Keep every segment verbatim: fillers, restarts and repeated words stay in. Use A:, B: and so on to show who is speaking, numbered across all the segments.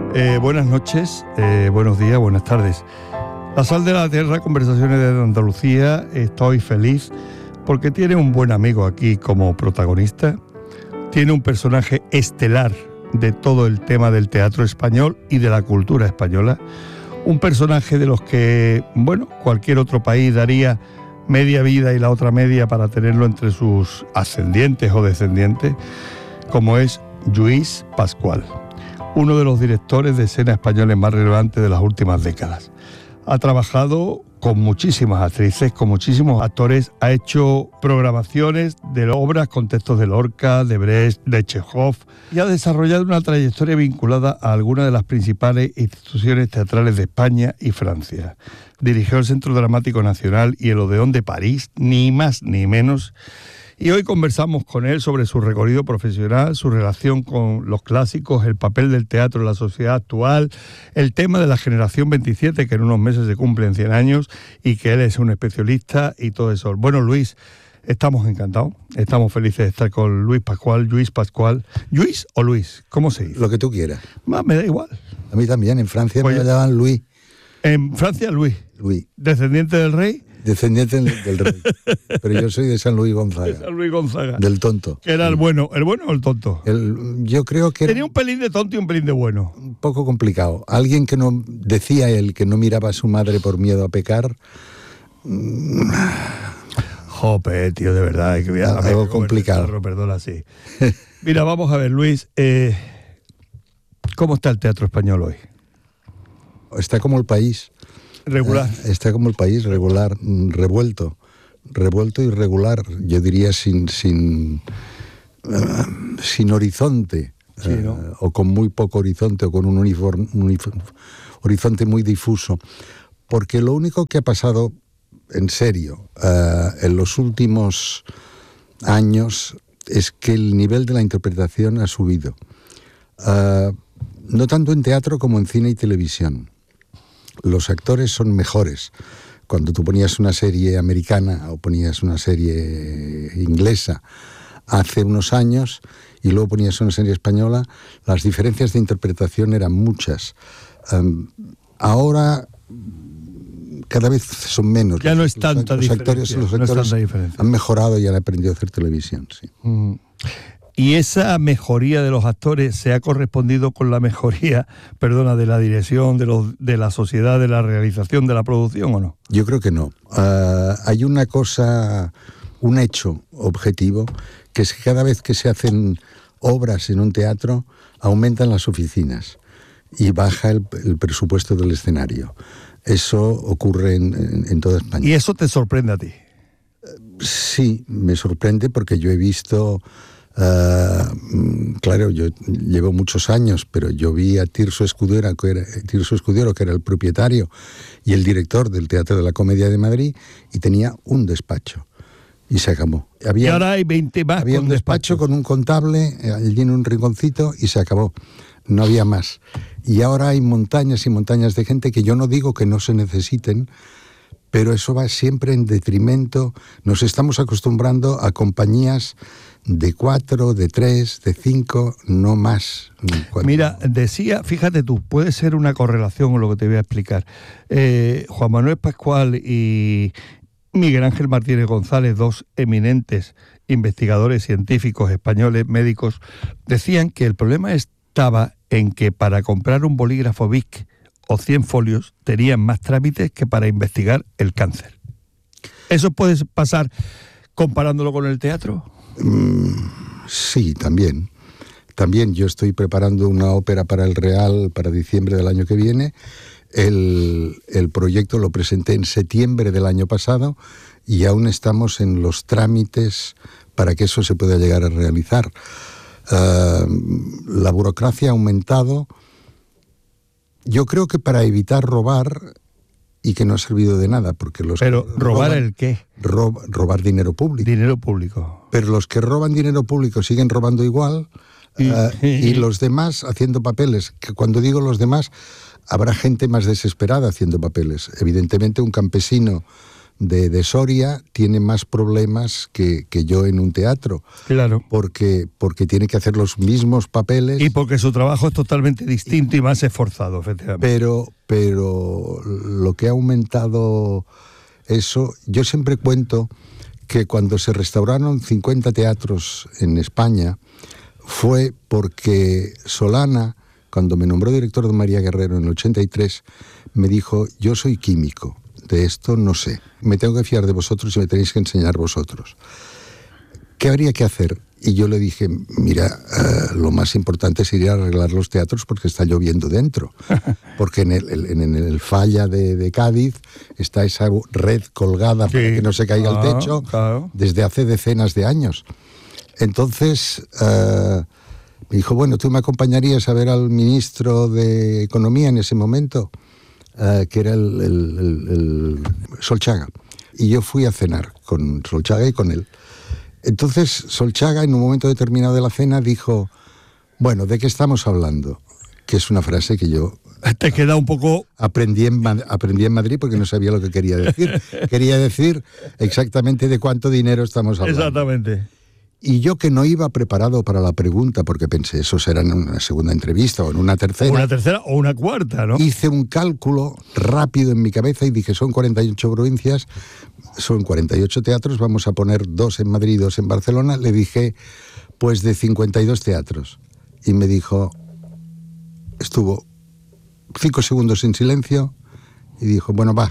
A: Eh, buenas noches, eh, buenos días, buenas tardes. La Sal de la Tierra, Conversaciones de Andalucía, estoy feliz porque tiene un buen amigo aquí como protagonista. Tiene un personaje estelar de todo el tema del teatro español y de la cultura española. Un personaje de los que, bueno, cualquier otro país daría media vida y la otra media para tenerlo entre sus ascendientes o descendientes, como es Lluís Pascual, uno de los directores de escena españoles más relevantes de las últimas décadas. Ha trabajado con muchísimas actrices, con muchísimos actores, ha hecho programaciones de obras con textos de Lorca, de Brecht, de Chekhov, y ha desarrollado una trayectoria vinculada a algunas de las principales instituciones teatrales de España y Francia. Dirigió el Centro Dramático Nacional y el Odeón de París, ni más ni menos. Y hoy conversamos con él sobre su recorrido profesional, su relación con los clásicos, el papel del teatro en la sociedad actual, el tema de la generación veintisiete, que en unos meses se cumplen cien años, y que él es un especialista y todo eso. Bueno, Luis, estamos encantados, estamos felices de estar con Lluís Pascual, Lluís Pascual. ¿Lluís o Luis? ¿Cómo se dice?
B: Lo que tú quieras.
A: Ah, me da igual.
B: A mí también, en Francia
A: Pues
B: me llaman Luis.
A: En Francia, Luis.
B: Luis.
A: ¿Descendiente del rey?
B: Descendiente del rey. Pero yo soy de San Luis Gonzaga.
A: De San Luis Gonzaga.
B: Del tonto.
A: ¿Que era el bueno, el bueno o el tonto?
B: El, yo creo que
A: tenía un pelín de tonto y un pelín de bueno.
B: Un poco complicado. Alguien que no, decía él, que no miraba a su madre por miedo a pecar.
A: Jope, tío, de verdad. Hay que ver,
B: algo ver, complicado.
A: Carro, perdona, sí. Mira, vamos a ver, Luis. Eh, ¿Cómo está el teatro español hoy?
B: Está como el país.
A: Regular.
B: Eh, está como el país, regular, revuelto. Revuelto y regular. Yo diría sin, sin, uh, sin horizonte.
A: Sí, ¿no?
B: uh, o con muy poco horizonte, o con un, uniform, un uniform, horizonte muy difuso. Porque lo único que ha pasado, en serio, uh, en los últimos años, es que el nivel de la interpretación ha subido. Uh, no tanto en teatro como en cine y televisión. Los actores son mejores. Cuando tú ponías una serie americana o ponías una serie inglesa hace unos años y luego ponías una serie española, las diferencias de interpretación eran muchas. Um, ahora cada vez son menos.
A: Ya no es tanta
B: los, los actores, los actores
A: no es tanta diferencia.
B: Han mejorado y han aprendido a hacer televisión. Sí.
A: Mm. ¿Y esa mejoría de los actores se ha correspondido con la mejoría, perdona, de la dirección, de, los, de la sociedad, de la realización, de la producción o no?
B: Yo creo que no. Uh, hay una cosa, un hecho objetivo, que es que cada vez que se hacen obras en un teatro, aumentan las oficinas y baja el, el presupuesto del escenario. Eso ocurre en, en, en toda España.
A: ¿Y eso te sorprende a ti?
B: Uh, sí, me sorprende porque yo he visto... Uh, claro, yo llevo muchos años, pero yo vi a Tirso Escudero, que era, Tirso Escudero, que era el propietario y el director del Teatro de la Comedia de Madrid, y tenía un despacho. Y se acabó. Había,
A: y ahora hay veinte más.
B: Había un despacho despachos. Con un contable, allí en un rinconcito, y se acabó. No había más. Y ahora hay montañas y montañas de gente que yo no digo que no se necesiten, pero eso va siempre en detrimento. Nos estamos acostumbrando a compañías de cuatro, de tres, de cinco, no más.
A: Cuatro. Mira, decía, fíjate tú, puede ser una correlación con lo que te voy a explicar. Eh, Juan Manuel Pascual y Miguel Ángel Martínez González, dos eminentes investigadores científicos españoles, médicos, decían que el problema estaba en que para comprar un bolígrafo Bic o cien folios tenían más trámites que para investigar el cáncer. ¿Eso puede pasar comparándolo con el teatro?
B: Mm, sí, también. También yo estoy preparando una ópera para el Real para diciembre del año que viene. El, el proyecto lo presenté en septiembre del año pasado y aún estamos en los trámites para que eso se pueda llegar a realizar. Uh, la burocracia ha aumentado. Yo creo que para evitar robar, y que no ha servido de nada, porque los
A: Pero
B: que
A: robar
B: roban,
A: el qué?
B: Rob, robar dinero público.
A: Dinero público.
B: Pero los que roban dinero público siguen robando igual, y, uh, y los demás haciendo papeles. Que cuando digo los demás, habrá gente más desesperada haciendo papeles. Evidentemente un campesino de, de Soria tiene más problemas que, que yo en un teatro.
A: Claro.
B: Porque, porque tiene que hacer los mismos papeles.
A: Y porque su trabajo es totalmente distinto y, y más esforzado, efectivamente.
B: Pero, pero lo que ha aumentado eso, yo siempre cuento que cuando se restauraron cincuenta teatros en España fue porque Solana, cuando me nombró director de María Guerrero en el ochenta y tres, me dijo, yo soy químico. De esto no sé, me tengo que fiar de vosotros y me tenéis que enseñar vosotros. ¿Qué habría que hacer? Y yo le dije, mira, uh, lo más importante es ir a arreglar los teatros porque está lloviendo dentro. Porque en el, en, en el falla de, de Cádiz está esa red colgada sí, para que no se caiga claro, el techo claro. desde hace decenas de años. Entonces, uh, me dijo, bueno, ¿tú me acompañarías a ver al ministro de Economía en ese momento? Uh, que era el, el, el, el Solchaga. Y yo fui a cenar con Solchaga y con él. Entonces Solchaga, en un momento determinado de la cena, dijo, bueno, ¿de qué estamos hablando? Que es una frase que yo...
A: Te queda un poco...
B: Aprendí en, aprendí en Madrid porque no sabía lo que quería decir. Quería decir exactamente de cuánto dinero estamos hablando.
A: Exactamente.
B: Y yo, que no iba preparado para la pregunta, porque pensé, eso será en una segunda entrevista o en una tercera.
A: Una tercera o una cuarta, ¿no?
B: Hice un cálculo rápido en mi cabeza y dije, son cuarenta y ocho provincias, son cuarenta y ocho teatros, vamos a poner dos en Madrid y dos en Barcelona. Le dije, pues de cincuenta y dos teatros. Y me dijo, estuvo cinco segundos en silencio y dijo, bueno, va.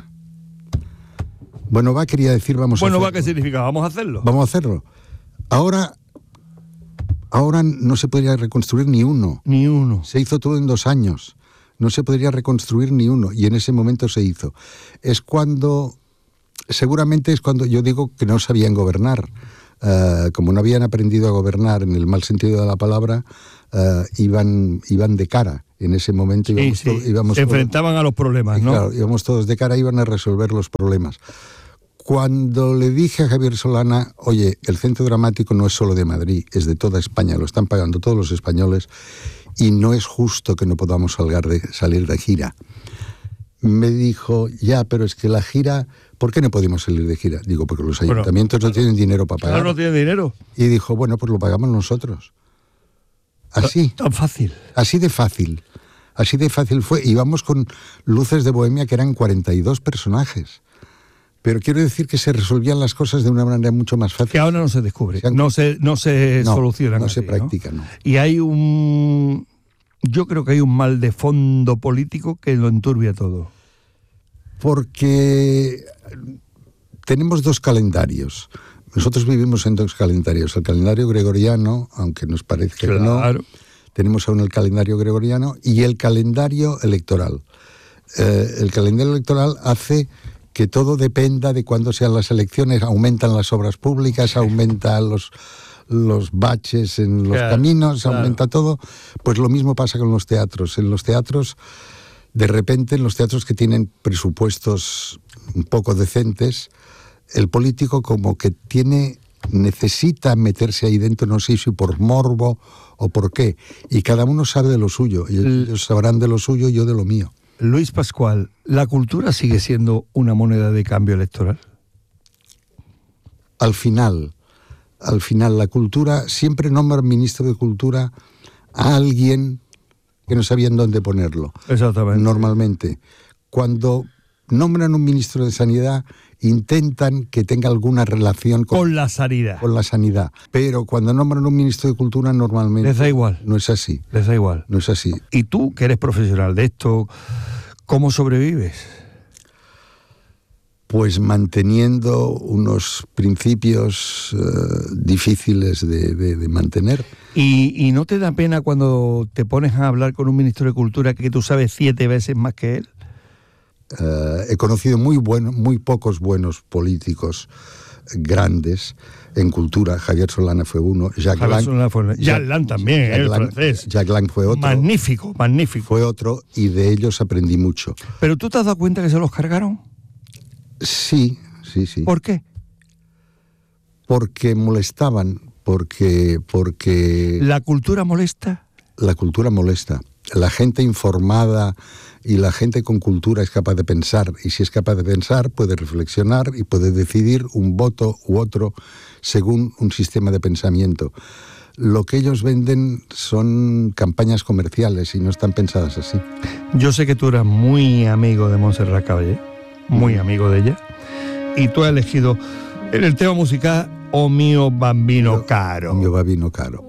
B: Bueno, va quería decir, vamos
A: bueno,
B: a hacerlo.
A: Bueno, va, ¿qué significa? Vamos a hacerlo.
B: Vamos a hacerlo. Ahora, ahora no se podría reconstruir ni uno.
A: Ni uno.
B: Se hizo todo en dos años. No se podría reconstruir ni uno. Y en ese momento se hizo. Es cuando, seguramente es cuando yo digo que no sabían gobernar. Uh, como no habían aprendido a gobernar en el mal sentido de la palabra, uh, iban, iban de cara. En ese momento íbamos,
A: sí, sí.
B: To- íbamos
A: se
B: todos,
A: enfrentaban a los problemas, ¿no?
B: Claro, íbamos todos de cara, iban a resolver los problemas. Cuando le dije a Javier Solana, oye, el Centro Dramático no es solo de Madrid, es de toda España, lo están pagando todos los españoles y no es justo que no podamos salir de, salir de gira. Me dijo, ya, pero es que la gira, ¿por qué no podemos salir de gira? Digo, porque los ayuntamientos bueno, no tienen dinero para pagar.
A: Claro, no tienen dinero.
B: Y dijo, bueno, pues lo pagamos nosotros. Así.
A: Tan fácil.
B: Así de fácil. Así de fácil fue. Íbamos con Luces de Bohemia, que eran cuarenta y dos personajes. Pero quiero decir que se resolvían las cosas de una manera mucho más fácil.
A: Que ahora no se descubre, se han... no se, no se
B: no,
A: solucionan.
B: No
A: así,
B: se practica, ¿no?
A: ¿no? Y hay un... Yo creo que hay un mal de fondo político que lo enturbia todo.
B: Porque tenemos dos calendarios. Nosotros vivimos en dos calendarios. El calendario gregoriano, aunque nos parezca
A: claro.
B: que no, tenemos aún el calendario gregoriano y el calendario electoral. Eh, el calendario electoral hace que todo dependa de cuándo sean las elecciones, aumentan las obras públicas, aumentan los, los baches en los claro, caminos, claro. aumenta todo. Pues lo mismo pasa con los teatros. En los teatros, de repente, en los teatros que tienen presupuestos un poco decentes, el político como que tiene, necesita meterse ahí dentro, no sé si por morbo o por qué, y cada uno sabe de lo suyo, y ellos sabrán de lo suyo y yo de lo mío.
A: Luis Pascual, ¿la cultura sigue siendo una moneda de cambio electoral?
B: Al final, al final, la cultura, siempre nombra ministro de Cultura a alguien que no sabían dónde ponerlo.
A: Exactamente.
B: Normalmente. Cuando nombran un ministro de Sanidad, intentan que tenga alguna relación con,
A: con la sanidad.
B: Con la sanidad. Pero cuando nombran un ministro de Cultura, normalmente...
A: Les da igual.
B: No es así.
A: Les da igual.
B: No es así.
A: Y tú, que eres profesional de esto, ¿cómo sobrevives?
B: Pues manteniendo unos principios uh, difíciles de, de, de mantener.
A: ¿Y, ¿Y no te da pena cuando te pones a hablar con un ministro de Cultura que tú sabes siete veces más que él?
B: Uh, he conocido muy, bueno, muy pocos buenos políticos grandes en cultura. Javier Solana fue uno. Jacques
A: Javier
B: Lang,
A: Solana fue uno. Jacques Lang también, Jacques el
B: Lang,
A: francés.
B: Jacques Lang fue otro.
A: Magnífico, magnífico.
B: Fue otro y de ellos aprendí mucho.
A: ¿Pero tú te has dado cuenta que se los cargaron?
B: Sí, sí, sí.
A: ¿Por qué?
B: Porque molestaban, porque... porque...
A: ¿La cultura molesta?
B: la cultura molesta. La gente informada y la gente con cultura es capaz de pensar, y si es capaz de pensar puede reflexionar y puede decidir un voto u otro según un sistema de pensamiento. Lo que ellos venden son campañas comerciales y no están pensadas así.
A: Yo sé que tú eras muy amigo de Montserrat Caballé, muy amigo de ella, y tú has elegido en el tema musical O mio bambino caro.
B: O mio bambino caro.